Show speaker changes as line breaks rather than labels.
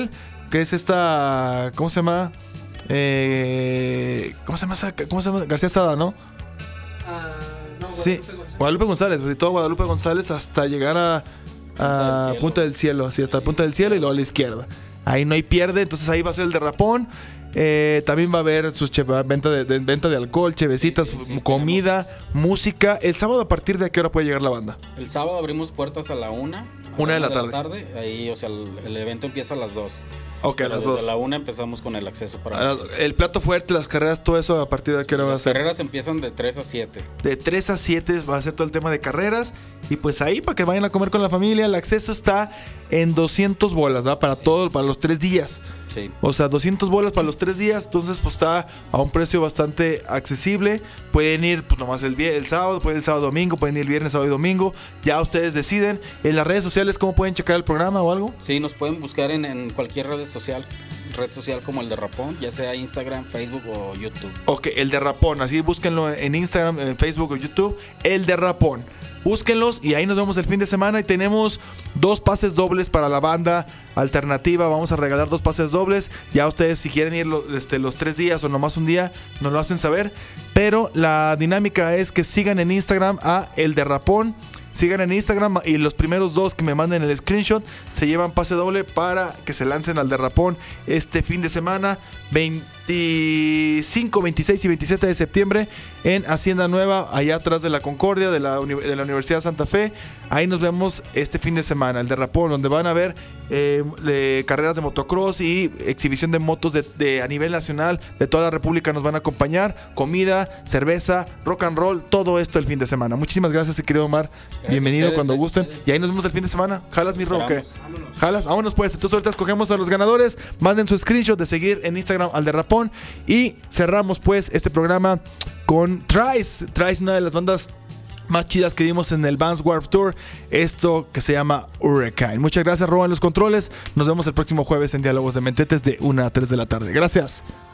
que es esta, ¿cómo se llama? ¿Cómo se llama? García Sada, ¿no?
No,
Sí, Guadalupe González, de todo Guadalupe González hasta llegar a Punta del Cielo, sí, hasta Punta del Cielo y luego a la izquierda. Ahí no hay pierde, entonces ahí va a ser el derrapón. También va a haber venta de alcohol, chevecitas, comida, música. El sábado, ¿a partir de qué hora puede llegar la banda?
El sábado abrimos puertas a la 1.
Una de la tarde.
Ahí, o sea, el evento empieza a las 2.
Ok, a las 2.
Desde la 1 empezamos con el acceso para...
El plato fuerte, las carreras, todo eso, ¿a partir de qué hora va a ser?
Las carreras empiezan de 3 a 7.
De 3 a 7 va a ser todo el tema de carreras. Y pues ahí, para que vayan a comer con la familia, el acceso está en 200 bolas, ¿verdad? Para para los 3 días.
Sí.
O sea, 200 bolas para los 3 días. Entonces, pues está a un precio bastante accesible. Pueden ir, pues nomás el sábado, pueden ir el sábado, domingo, pueden ir el viernes, sábado y domingo. Ya ustedes deciden. En las redes sociales, ¿cómo pueden checar el programa o algo?
Sí, nos pueden buscar en cualquier red social como el Derrapón, ya sea Instagram, Facebook o YouTube.
Ok, el Derrapón. Así búsquenlo en Instagram, en Facebook o YouTube. El Derrapón. Búsquenlos y ahí nos vemos el fin de semana. Y tenemos 2 pases dobles para la banda alternativa. Vamos a regalar 2 pases dobles. Ya ustedes, si quieren ir los 3 días o nomás un día, nos lo hacen saber. Pero la dinámica es que sigan en Instagram a El Derrapón. Sigan en Instagram y los primeros 2 que me manden el screenshot se llevan pase doble para que se lancen al Derrapón este fin de semana 25, 26 y 27 de septiembre en Hacienda Nueva, allá atrás de la Concordia de la Universidad de Santa Fe. Ahí nos vemos este fin de semana, el Derrapón, donde van a ver carreras de motocross y exhibición de motos a nivel nacional de toda la República. Nos van a acompañar, comida, cerveza, rock and roll, todo esto el fin de semana. Muchísimas gracias, querido Omar. Bienvenido ustedes, cuando gusten. Y ahí nos vemos el fin de semana. ¿Jalas, mi Roque? ¿Jalas? Vámonos pues. Entonces ahorita escogemos a los ganadores. Manden su screenshot de seguir en Instagram al Derrapón. Y cerramos pues este programa con Trice. Trice, una de las bandas más chidas que vimos en el Vans Warped Tour. Esto que se llama Hurricane. Muchas gracias, Roban los controles. Nos vemos el próximo jueves en Diálogos de Mentetes de 1 a 3 de la tarde. Gracias.